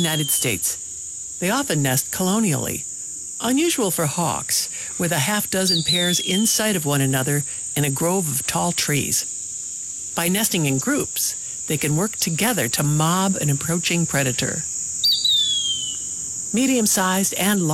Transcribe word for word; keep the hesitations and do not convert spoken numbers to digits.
United States. They often nest colonially, unusual for hawks, with a half dozen pairs in sight of one another in a grove of tall trees. By nesting in groups, they can work together to mob an approaching predator. Medium-sized and large